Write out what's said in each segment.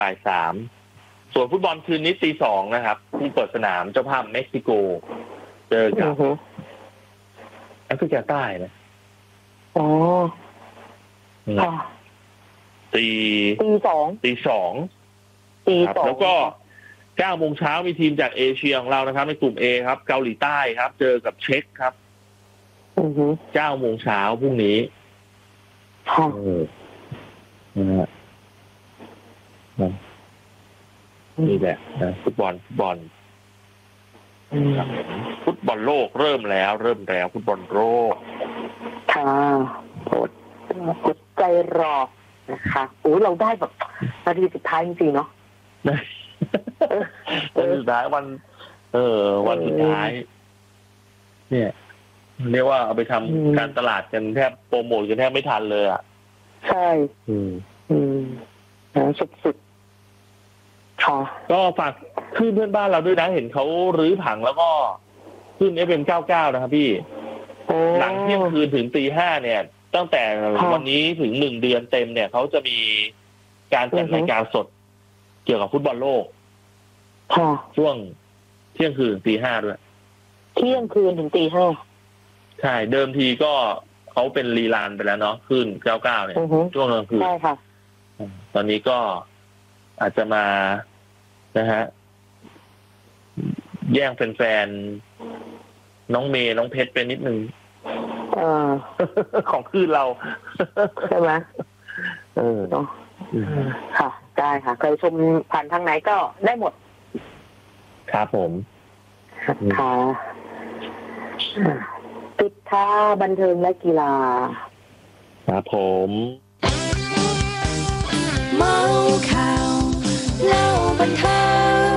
บ่าย 3ส่วนฟุตบอลคืนนี้ตี 2นะครับที่เปิดสนามเจ้าภาพเม็กซิโกเจอกับแอฟริกาใต้นะอ๋อตี 2แล้วก็9 โมงเช้ามีทีมจากเอเชียของเรานะครับในกลุ่ม A ครับเกาหลีใต้ครับเจอกับเช็กครับ9 โมงเช้าพรุ่งนี้นี่แหละฟุตบอลฟุตบอลโลกเริ่มแล้วฟุตบอลโลกค่ะกดใจรอนะคะโอ้เราได้แบบนาทีสุดท้ายจริงๆเนาะวันสุดท้ายวันสุดท้ายเนี่ยเรียกว่าเอาไปทำการตลาดกันแทบโปรโมทกันแทบไม่ทันเลยอ่ะใช่สุดค่ะก็ฝากขึ้นเพื่อนบ้านเราด้วยนะเห็นเขารื้อผังแล้วก็ขึ้น FM 99นะครับพี่หลังเที่ยงคืนถึงตี 5เนี่ยตั้งแต่วันนี้ถึง1 เดือนเต็มเนี่ยเขาจะมีการจัดรายการสดเกี่ยวกับฟุตบอลโลกช่วงเที่ยงคืนตี 5ด้วยเที่ยงคืนถึงตี 5 ใช่เดิมทีก็เขาเป็นรีลานไปแล้วเนาะขึ้น99เนี่ยช่วงกลางคืนใช่ค่ะตอนนี้ก็อาจจะมานะฮะแย่งแฟนๆน้องเมย์น้องเพชรเป็นนิดนึงของคืนเราใช่ไหมค่ะได้ค่ะใครชมผ่านทางไหนก็ได้หมดครับผมค่ะติดท่าบันเทิงและกีฬาครับผมเมาข่าวเล่าบันเทิง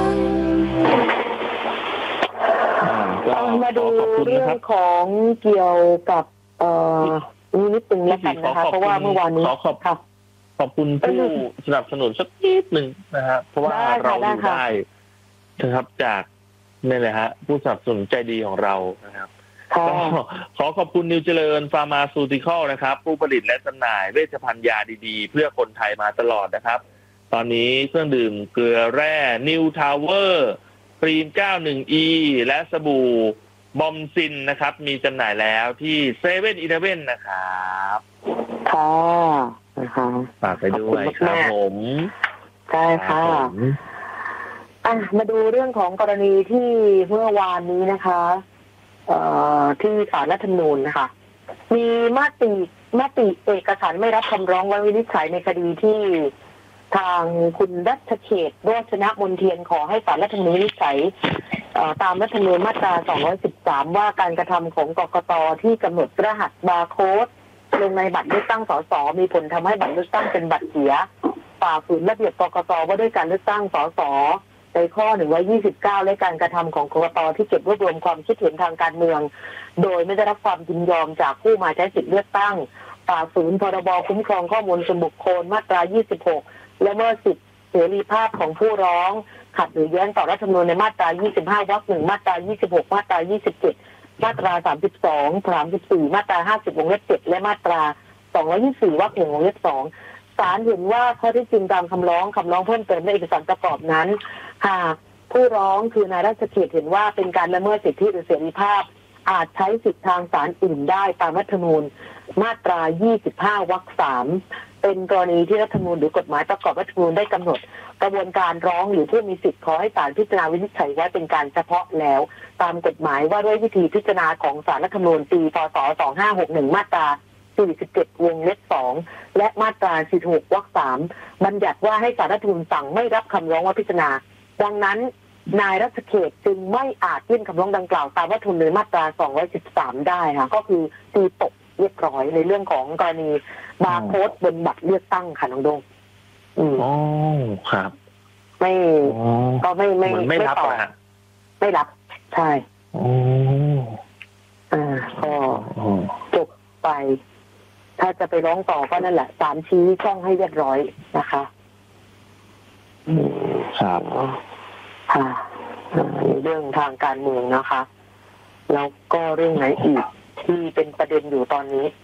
มาดูเรื่องของเกี่ยวกับนิดนึงแล้วกันนะคะเพราะว่าเมื่อวานนี้ขอบคุณผู้สนับสนุนสักนิดนึงนะฮะเพราะว่าเราอยู่ได้นะครับจากนี่แหละฮะผู้สนับสนุนใจดีของเรานะครับก็ขอขอบคุณนิวเจริญฟาร์มาซูติคอลนะครับผู้ผลิตและจำหน่ายเวชภัณฑ์ยาดีๆเพื่อคนไทยมาตลอดนะครับตอนนี้เครื่องดื่มเกลือแร่นิวทาวเวอร์ครีม 91E และสบู่บอมซินนะครับมีจำหน่ายแล้วที่เซเว่นอีเลฟเว่นนะครับค่ะฝากไปด้วยครับผมใช่ค่ะมาดูเรื่องของกรณีที่เมื่อวานนี้นะคะที่ศาลรัฐธรรมนูญนะคะมีมติเอกสารไม่รับคำร้องไว้วินิจฉัยในคดีที่ทางคุณรัชเขตโรจนมนเทียนขอให้ศาลรัฐธรรมนูญวินิจฉัยตามรัฐธรรมนูญมาตรา213ว่าการกระทำของกกต.ที่กำหนดรหัสบาร์โค้ดลงในบัตรเลือกตั้งสสมีผลทำให้บัตรเลือกตั้งเป็นบัตรเสียฝ่าฝืนระเบียบกกต.ว่าด้วยการเลือกตั้งสสในข้อ129และการกระทำของกกต.ที่เก็บรวบรวมความคิดเห็นทางการเมืองโดยไม่ได้รับความยินยอมจากผู้มาใช้สิทธิเลือกตั้งฝ่าฝืนพรบคุ้มครองข้อมูลส่วนบุคคลมาตรา26และเมื่อสิทธิเสรีภาพของผู้ร้องขัดหรือแย้งต่อรัฐธรรมนูญในมาตรา25วรรค1มาตรา26มาตรา27มาตรา32 34มาตรา50วงเล็บ7และมาตรา224วรรค1วงเล็บ2ศาลเห็นว่าข้อเท็จจริงตามคำร้องเพิ่มเติมในเอกสารประกอบนั้นหากผู้ร้องคือนายรัชเขตเห็นว่าเป็นการละเมิดสิทธิหรือเสรีภาพอาจใช้สิทธิทางศาลอื่นได้ตามรัฐธรรมนูญมาตรา25วรรค3เป็นกรณีที่รัฐธรรมนูญหรือกฎหมายประกอบรัฐธรรมนูญได้กำหนดกระบวนการร้องหรือผู้มีสิทธิ์ขอให้ศาลพิจารณาวินิจฉัยไว้เป็นการเฉพาะแล้วตามกฎหมายว่าด้วยวิธีพิจารณาของศาลรัฐธรรมนูญปีพ.ศ. 2561มาตรา47วงเล็บ2และมาตรา46วรรค3บัญญัติว่าให้ศาลรัฐธรรมนูญสั่งไม่รับคำร้องว่าพิจารณาดังนั้นนายรัชเขตจึงไม่อาจยื่นคำร้องดังกล่าวตามรัฐธรรมนูญมาตรา213ได้ค่ะก็คือตีตกเรียบร้อยในเรื่องของกรณีบาร์โค้ดบนบัตรเลือกตั้งค่ะน้องดงอ๋อครับก็ไม่รับไม่รับใช่ก็จบไปถ้าจะไปร้องต่อก็นั่นแหละศาลชี้ช่องให้เรียบร้อยนะคะครับค่ะเรื่องทางการเมืองนะคะแล้วก็เรื่องไหนอีกที่เป็นประเด็นอยู่ตอนนี้